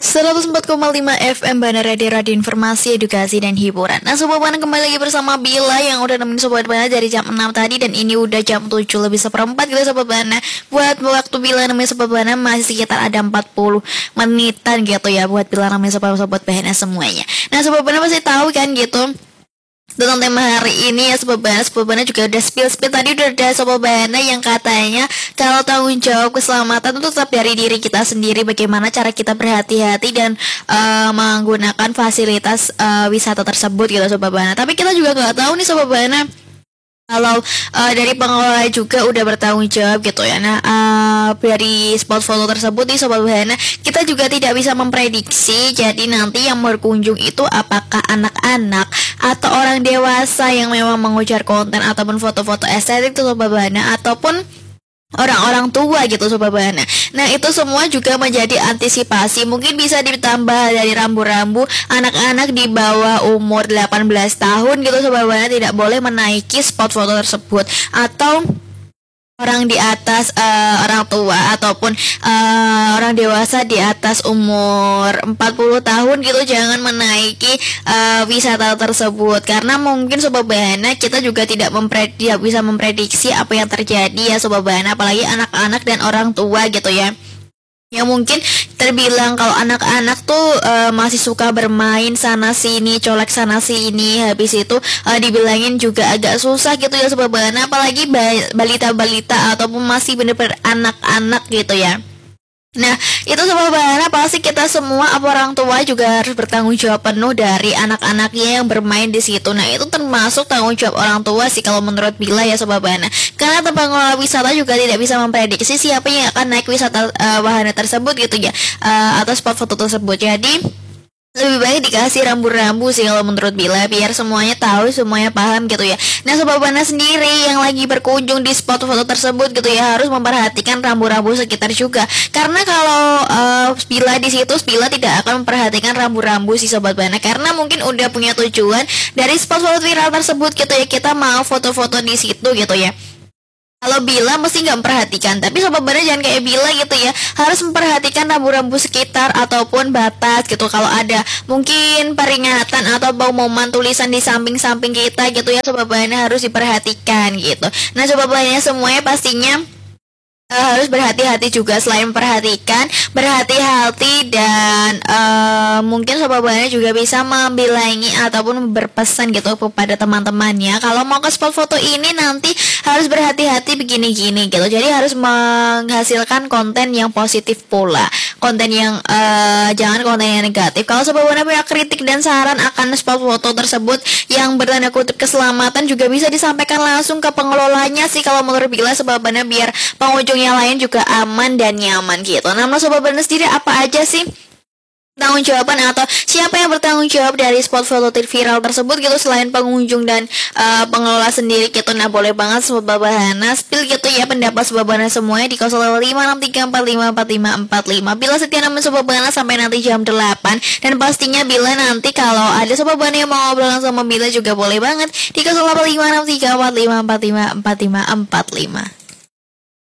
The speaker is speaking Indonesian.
104,5 FM Bandar Radio Informasi, Edukasi, dan Hiburan. Nah, Sobat Bana kembali lagi bersama Bila yang udah nemenin Sobat Bana dari jam 6 tadi. Dan ini udah jam 7 lebih seperempat gitu Sobat Bana. Buat waktu Bila nemenin Sobat Bana masih sekitar ada 40 menitan gitu ya. Buat Bila nemenin Sobat Bana semuanya. Nah, Sobat Bana pasti tahu kan gitu tentang tema hari ini ya Sobat Bana juga udah spill tadi udah ada Sobat Bana yang katanya kalau tanggung jawab keselamatan itu tetap dari diri kita sendiri, bagaimana cara kita berhati-hati dan menggunakan fasilitas wisata tersebut gitu Sobat Bana. Tapi kita juga nggak tahu nih Sobat Bana kalau dari pengelola juga udah bertanggung jawab gitu ya. Nah, dari spot foto tersebut nih Sobat Bana, kita juga tidak bisa memprediksi. Jadi nanti yang berkunjung itu apakah anak-anak atau orang dewasa yang memang mengujar konten ataupun foto-foto estetik tuh Sobat Bana, ataupun orang-orang tua gitu Sobat Bana. Nah, itu semua juga menjadi antisipasi. Mungkin bisa ditambah dari rambu-rambu anak-anak di bawah umur 18 tahun gitu Sobat Bana tidak boleh menaiki spot foto tersebut, atau orang di atas orang tua ataupun orang dewasa di atas umur 40 tahun gitu jangan menaiki wisata tersebut, karena mungkin Sobat Bana kita juga tidak bisa memprediksi apa yang terjadi ya Sobat Bana, apalagi anak-anak dan orang tua gitu ya. Yang mungkin terbilang kalau anak-anak tuh masih suka bermain sana sini, colek sana sini, habis itu dibilangin juga agak susah gitu ya Sobat Bana, apalagi balita-balita ataupun masih bener-bener anak-anak gitu ya. Nah, itu Sobat Bana pasti kita semua orang tua juga harus bertanggung jawab penuh dari anak-anaknya yang bermain di situ. Nah, itu termasuk tanggung jawab orang tua sih kalau menurut Bila ya Sobat Bana. Karena pengelola wisata juga tidak bisa memprediksi siapa yang akan naik wisata wahana tersebut gitu ya, atau spot foto tersebut. Jadi lebih baik dikasih rambu-rambu sih kalau menurut Bila, biar semuanya tahu, semuanya paham gitu ya. Nah, Sobat Bana sendiri yang lagi berkunjung di spot foto tersebut gitu ya harus memperhatikan rambu-rambu sekitar juga. Karena kalau Bila di situ, Bila tidak akan memperhatikan rambu-rambu sih Sobat Bana, karena mungkin udah punya tujuan dari spot foto viral tersebut gitu ya, kita mau foto-foto di situ gitu ya. Kalau Bila mesti nggak memperhatikan, tapi Sobat Bana jangan kayak Bila gitu ya, harus memperhatikan rambu-rambu sekitar ataupun batas gitu. Kalau ada mungkin peringatan atau pengumuman tulisan di samping-samping kita gitu ya Sobat Bana harus diperhatikan gitu. Nah, Sobat Bana semuanya pastinya harus berhati-hati juga. Selain memperhatikan, berhati-hati dan mungkin Sobat Bana juga bisa membilangi ataupun berpesan gitu kepada teman-temannya kalau mau ke spot foto ini nanti harus berhati-hati begini-gini gitu. Jadi harus menghasilkan konten yang positif pula, konten yang jangan konten yang negatif. Kalau Sobat Bana punya kritik dan saran akan spot foto tersebut yang bertanda kutip keselamatan juga bisa disampaikan langsung ke pengelolanya sih kalau menurut Bila Sobat Bana, biar pengunjung yang lain juga aman dan nyaman gitu. Nama Sobat Bana sendiri apa aja sih tanggung jawaban atau siapa yang bertanggung jawab dari spot foto viral tersebut gitu selain pengunjung dan pengelola sendiri gitu. Nah, boleh banget Sobat Bana spill gitu ya pendapat Sobat Bana semuanya di 0563454545. Bila setia nemenin Sobat Bana sampai nanti jam 8, dan pastinya Bila nanti kalau ada Sobat Bana yang mau ngobrol sama Bila juga boleh banget di 085634545445.